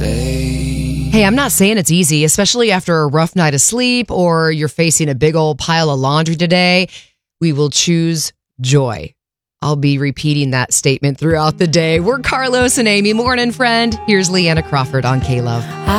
Hey, I'm not saying it's easy, especially after a rough night of sleep or you're facing a big old pile of laundry today. We will choose joy. I'll be repeating that statement throughout the day. We're Carlos and Amy. Morning, friend. Here's Leanna Crawford on K-Love.